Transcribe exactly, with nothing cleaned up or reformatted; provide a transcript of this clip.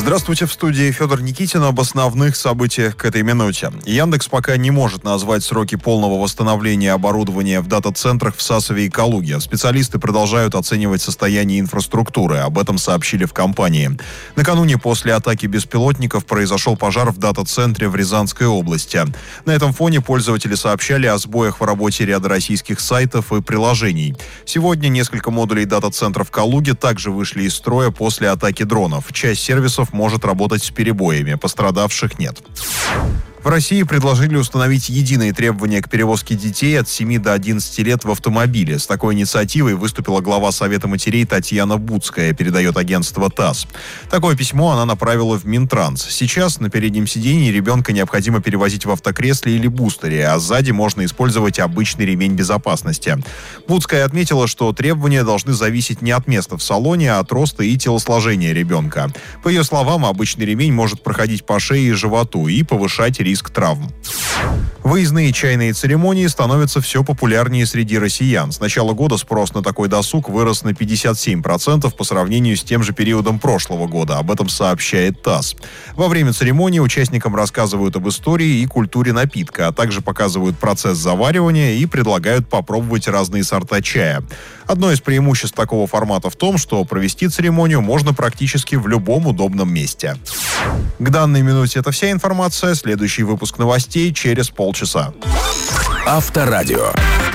Здравствуйте, в студии Федор Никитин об основных событиях к этой минуте. Яндекс пока не может назвать сроки полного восстановления оборудования в дата-центрах в Сасове и Калуге. Специалисты продолжают оценивать состояние инфраструктуры. Об этом сообщили в компании. Накануне после атаки беспилотников произошел пожар в дата-центре в Рязанской области. На этом фоне пользователи сообщали о сбоях в работе ряда российских сайтов и приложений. Сегодня несколько модулей дата-центра в Калуге также вышли из строя после атаки дронов. Часть сервисов может работать с перебоями, пострадавших нет. В России предложили установить единые требования к перевозке детей от семи до одиннадцати лет в автомобиле. С такой инициативой выступила глава Совета матерей Татьяна Буцкая, передает агентство ТАСС. Такое письмо она направила в Минтранс. Сейчас на переднем сидении ребенка необходимо перевозить в автокресле или бустере, а сзади можно использовать обычный ремень безопасности. Буцкая отметила, что требования должны зависеть не от места в салоне, а от роста и телосложения ребенка. По ее словам, обычный ремень может проходить по шее и животу и повышать риск травм. Выездные чайные церемонии становятся все популярнее среди россиян. С начала года спрос на такой досуг вырос на пятьдесят семь процентов по сравнению с тем же периодом прошлого года. Об этом сообщает ТАСС. Во время церемонии участникам рассказывают об истории и культуре напитка, а также показывают процесс заваривания и предлагают попробовать разные сорта чая. Одно из преимуществ такого формата в том, что провести церемонию можно практически в любом удобном месте. К данной минуте это вся информация. Следующий выпуск новостей через полчаса. Авторадио.